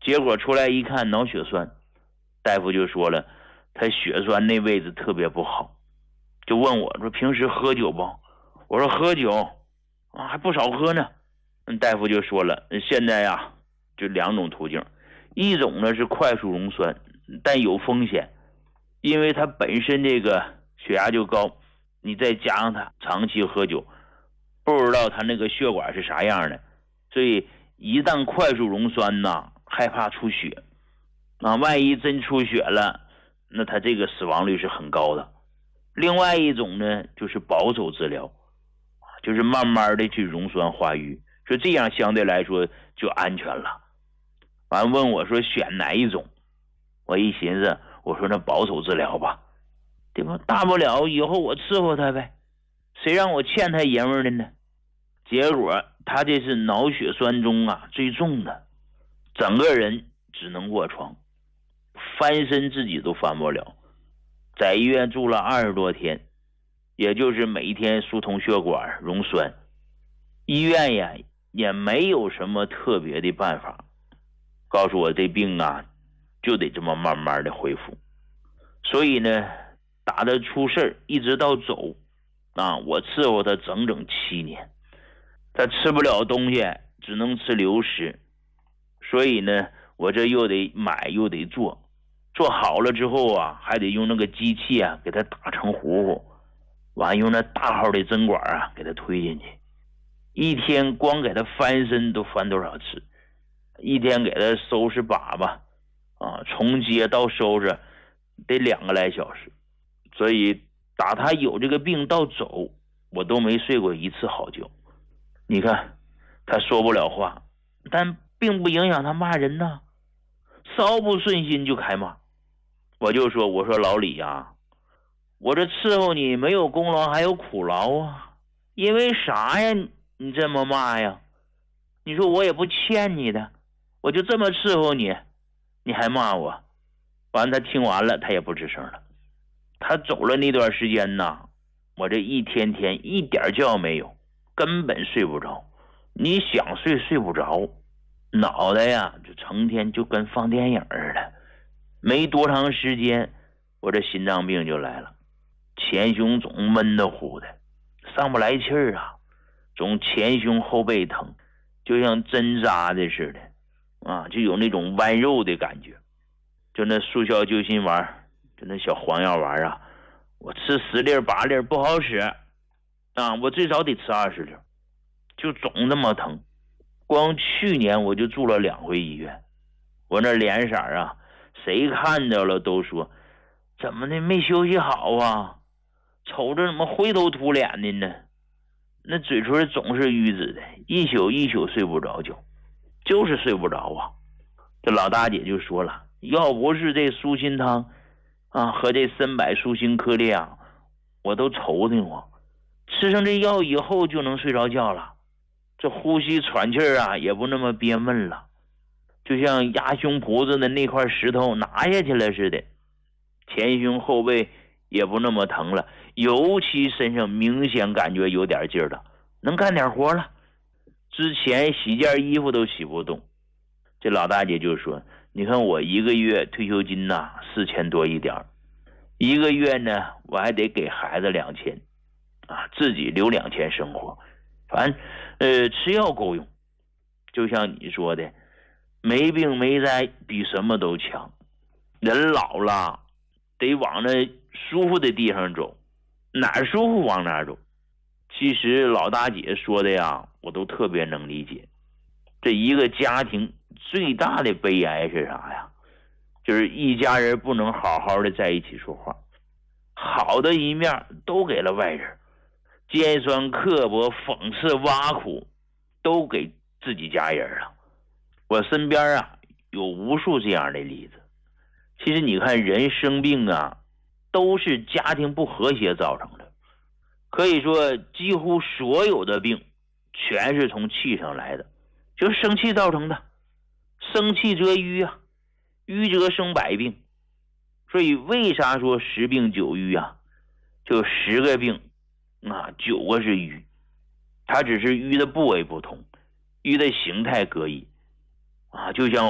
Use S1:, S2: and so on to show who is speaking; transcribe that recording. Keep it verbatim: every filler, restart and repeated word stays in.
S1: 结果出来一看脑血栓，大夫就说了，他血栓那位置特别不好，就问我说平时喝酒不？我说喝酒啊，还不少喝呢。大夫就说了，现在呀就两种途径，一种呢是快速溶栓，但有风险，因为他本身这个血压就高，你再加上他长期喝酒，不知道他那个血管是啥样的，所以一旦快速溶栓呐，害怕出血啊，万一真出血了，那他这个死亡率是很高的。另外一种呢就是保守治疗，就是慢慢的去溶栓化瘀，说这样相对来说就安全了。完问我说选哪一种，我一寻思，我说那保守治疗吧，对吧？大不了以后我伺候他呗，谁让我欠他爷们儿的呢？结果他这是脑血栓中啊最重的，整个人只能卧床，翻身自己都翻不了，在医院住了二十多天，也就是每天疏通血管溶栓，医院呀也没有什么特别的办法，告诉我这病啊就得这么慢慢的恢复。所以呢打他出事一直到走啊，我伺候他整整七年，他吃不了东西，只能吃流食，所以呢我这又得买又得做，做好了之后啊还得用那个机器啊给他打成糊糊，完用那大号的针管啊给他推进去，一天光给他翻身都翻多少次，一天给他收拾粑粑啊，从接到收拾得两个来小时，所以打他有这个病到走我都没睡过一次好觉。你看他说不了话，但并不影响他骂人呐，稍不顺心就开骂。我就说我说老李啊，我这伺候你没有功劳还有苦劳啊，因为啥呀你这么骂呀？你说我也不欠你的，我就这么伺候你，你还骂我。完他听完了他也不吱声了。他走了那段时间呐，我这一天天一点觉没有，根本睡不着，你想睡睡不着，脑袋呀就成天就跟放电影似的。没多长时间我这心脏病就来了，前胸总闷得乎的，上不来气儿啊，总前胸后背疼，就像针扎的似的啊，就有那种剜肉的感觉。就那速效救心丸，就那小黄药丸啊，我吃十粒八粒不好使啊，我最少得吃二十粒，就总那么疼。光去年我就住了两回医院，我那脸色啊，谁看着了都说怎么的没休息好啊，瞅着怎么灰头土脸的呢？那嘴唇总是淤紫的，一宿一宿睡不着觉，就是睡不着啊。这老大姐就说了，要不是这舒心汤啊和这参柏舒心颗粒啊，我都愁的慌。吃上这药以后就能睡着觉了，这呼吸喘气儿啊也不那么憋闷了，就像压胸脯子的那块石头拿下去了似的，前胸后背也不那么疼了，尤其身上明显感觉有点劲儿了，能干点活了。之前洗件衣服都洗不动。这老大姐就说，你看我一个月退休金呐四千多一点，一个月呢我还得给孩子两千啊，自己留两千生活，反正呃吃药够用。就像你说的，没病没灾比什么都强。人老了得往那舒服的地方走，哪儿舒服往哪儿走。其实老大姐说的呀我都特别能理解。这一个家庭最大的悲哀是啥呀？就是一家人不能好好的在一起说话，好的一面都给了外人，尖酸刻薄讽刺挖苦都给自己家人了。我身边啊有无数这样的例子。其实你看人生病啊都是家庭不和谐造成的，可以说几乎所有的病全是从气上来的，就是生气造成的。生气则瘀啊，瘀则生百病。所以为啥说十病九瘀啊？就十个病啊，九个是瘀，它只是瘀的部位不同，瘀的形态各异啊。就像